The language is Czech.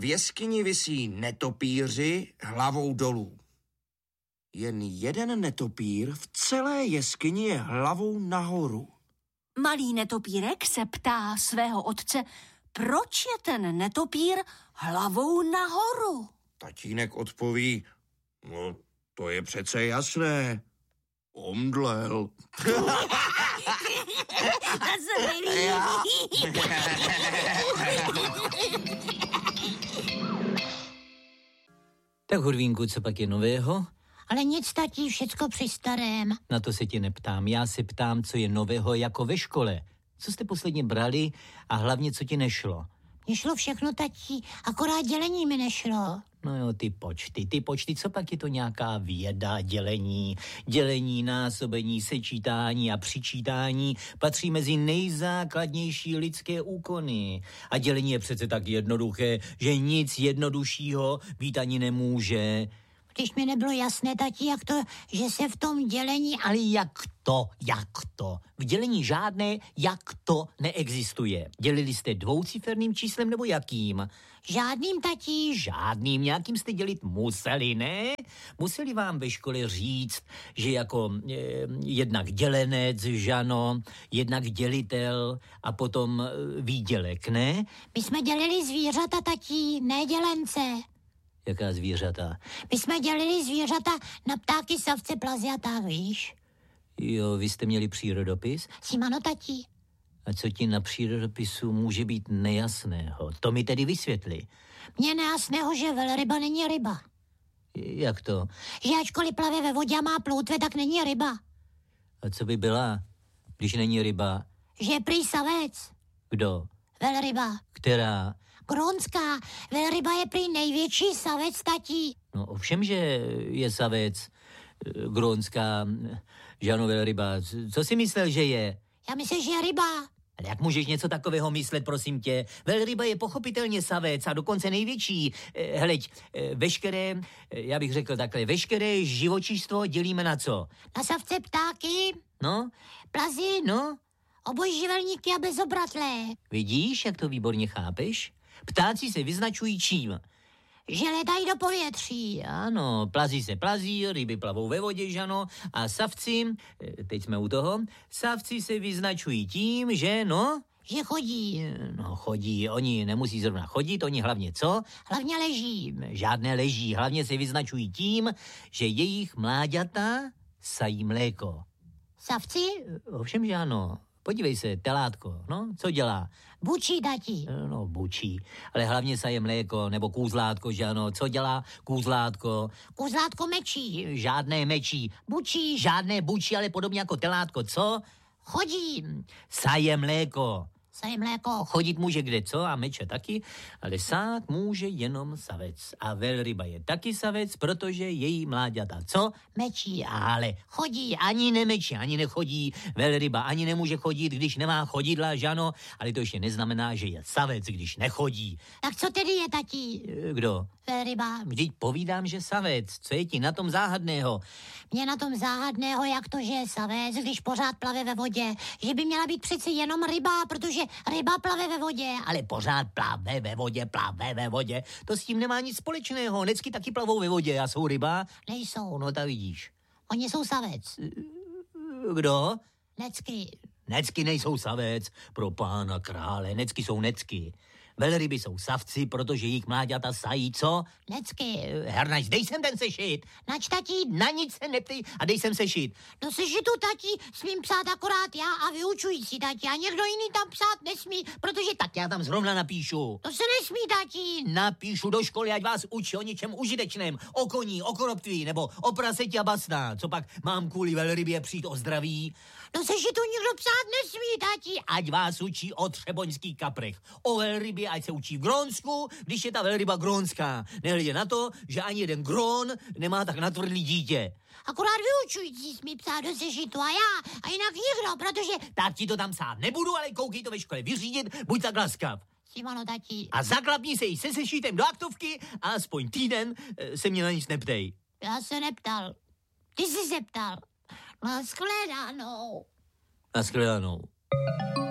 V jeskyni visí netopíři hlavou dolů. Jen jeden netopír v celé jeskyni je hlavou nahoru. Malý netopírek se ptá svého otce, proč je ten netopír hlavou nahoru? Tatínek odpoví, no to je přece jasné. Omdlel. Tak Hurvínku, co pak je nového? Ale nic, tatí, všecko při starém. Na to se tě neptám. Já se ptám, co je nového jako ve škole. Co jste posledně brali a hlavně, co ti nešlo? Mně šlo všechno, tatí, akorát dělení mi nešlo. No jo, ty počty, co pak je to nějaká věda, dělení, násobení, sečítání a přičítání patří mezi nejzákladnější lidské úkony. A dělení je přece tak jednoduché, že nic jednoduššího být ani nemůže. Když mi nebylo jasné, tatí, jak to, že se v tom dělení... Ale jak to? V dělení žádné jak to neexistuje. Dělili jste dvouciferným číslem nebo jakým? Žádným, tatí. Žádným, nějakým jste dělit museli, ne? Museli vám ve škole říct, že jako jednak dělenec, žano, jednak dělitel a potom výdělek, ne? My jsme dělili zvířata, tatí, ne dělence. Jaká zvířata? My jsme dělili zvířata na ptáky, savce, plazy a tak, víš? Jo, vy jste měli přírodopis? Simano, tatí. A co ti na přírodopisu může být nejasného? To mi tedy vysvětli. Mně nejasného, že velryba není ryba. Jak to? Že ačkoliv plave ve vodě a má ploutve, tak není ryba. A co by byla, když není ryba? Že je prý savec. Kdo? Velryba. Která? Grónská. Velryba je prý největší savec, tatí. No ovšem, že je savec. Grónská, žano, velryba. Co si myslel, že je? Já myslím, že je ryba. Ale jak můžeš něco takového myslet, prosím tě? Velryba je pochopitelně savec a dokonce největší. Hleď, veškeré, já bych řekl takhle, veškeré živočištvo dělíme na co? Na savce, ptáky. No? Plazy. No? Obojživelníky a bezobratlé. Vidíš, jak to výborně chápeš? Ptáci se vyznačují čím? Že letají do povětří. Ano, plazí se plazí, ryby plavou ve vodě, žano, a savci, teď jsme u toho, savci se vyznačují tím, že no... Že chodí. No chodí, oni nemusí zrovna chodit, oni hlavně co? Hlavně leží. Žádné leží, hlavně se vyznačují tím, že jejich mláďata sají mléko. Savci? Ovšem, že ano. Podívej se, telátko, no, co dělá? Bučí, tatí. No, bučí, ale hlavně saje mléko, nebo kůzlátko, že ano, co dělá kůzlátko? Kůzlátko mečí. Žádné mečí. Bučí. Žádné bučí, ale podobně jako telátko, co? Chodí. Saje mléko. Saje mléko. Chodit může kde co a meče taky, ale sát může jenom savec. A velryba je taky savec, protože její mláďata co? Mečí. Ale chodí, ani nemečí, ani nechodí. Velryba ani nemůže chodit, když nemá chodidla, žano, ale to ještě neznamená, že je savec, když nechodí. Tak co tedy je, tatí? Kdo? Velryba. Vždyť povídám, že savec. Co je ti na tom záhadného? Mě na tom záhadného, jak to, že je savec, když pořád plave ve vodě. Že by měla být přeci jenom ryba, protože ryba plave ve vodě. Ale pořád plave ve vodě. To s tím nemá nic společného. Necky taky plavou ve vodě a jsou ryba. Nejsou. No, tak vidíš. Oni jsou savec. Kdo? Necky. Necky nejsou savec. Pro pána krále. Necky jsou necky. Velryby jsou savci, protože jejich mláďata sají, co? Necky. Hernač, dej sem ten sešit. Nač, tatí? Na nic se neptej a dej sem sešit. Do sešitu, tatí, smím psát akorát já a vyučující, tatí. A někdo jiný tam psát nesmí, protože... Tak já tam zrovna napíšu. To se nesmí, tatí. Napíšu do školy, ať vás učí o něčem užitečném. O koní, o koroptví, nebo o praseti a basná. Co pak mám kvůli velrybě přijít o zdraví? Do sešitu nikdo psát nesmí, tatí. Ať vás učí o třeboňských kaprech. O velrybě, ať se učí v Grónsku, když je ta velryba grónská. Nehledě na to, že ani jeden Grón nemá tak natvrdlý dítě. Akorát vyučující smí psát do sešitu a já, a jinak nikdo, protože... Tak ti to tam psát nebudu, ale koukej to ve škole vyřídit, buď tak laskav. Simano, tatí. A zaklapni se jí se sešitem do aktovky a aspoň týden se mě na nic neptej. Já se neptal. Ty jsi se ptal. Naschledanou. Naschledanou.